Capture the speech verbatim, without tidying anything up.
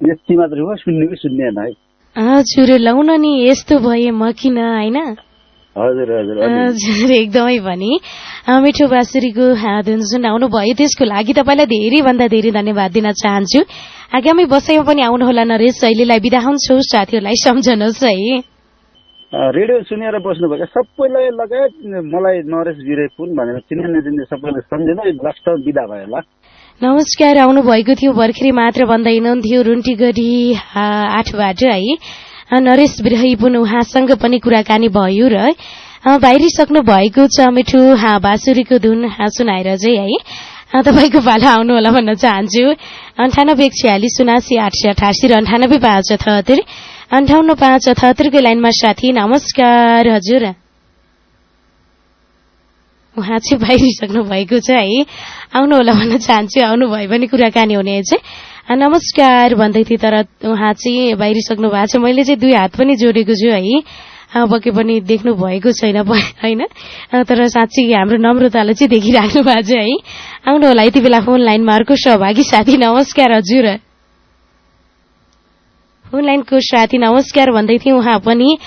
यति मात्र हो, सुन्ने कि सुन्ने है। हजुर लौ न नि यस्तो भए म किन होइन। हजुर हजुर हजुर एकदमै पनि मिठो बाँसुरीको धुन सुनाउनु भयो, त्यसको लागि तपाईँलाई धेरै भन्दा धेरै धन्यवाद दिन चाहन्छु। आगामी बसाइमा पनि आउनुहोला नरेश, अहिलेलाई बिदा हुन्छु, साथीहरूलाई सम्झनुहोस् है। रेडियो सुनेर बस्नुभएका सबैलाई लगायत मलाई नरेश बिरेपुन भनेर चिन्ने नचिन्ने सबैले सम्झेर लास्ट बिदा भयो ल। नमस्कार, आउनु भएको थियो भर्खरै मात्र भन्दै हुनुहुन्थ्यो रुन्टीगढी आठबाट है नरेश बिरहिपुन, उहाँसँग पनि कुराकानी भयो र बाहिरिसक्नु भएको छ मिठो बाँसुरीको धुन सुनाएर चाहिँ है। तपाईँको पालो आउनु होला भन्न चाहन्छु। अन्ठानब्बे एक छ्यालिस उनासी आठ सय अठासी र अन्ठानब्बे पाँच अठहत्तर अन्ठाउन्न पाँच अठहत्तरको लाइनमा साथी नमस्कार। हजुर उहाँ चाहिँ बाहिरिसक्नु भएको छ है, आउनु होला भन्न चाहन्छु। आउनु भयो भने कुराकानी हुने चाहिँ नमस्कार भन्दै थिएँ, तर उहाँ चाहिँ बाहिरिसक्नु भएको छ। मैले चाहिँ दुई हात पनि जोडेको छु है, पक्कै पनि देख्नु भएको छैन होइन, तर साँच्चै हाम्रो नम्रतालाई चाहिँ देखिराख्नु भएको छ है। आउनु होला यति बेला फोन लाइनमा अर्को सहभागी साथी नमस्कार। हजुर फोन लाइनको साथी नमस्कार भन्दै थिएँ, उहाँ पनि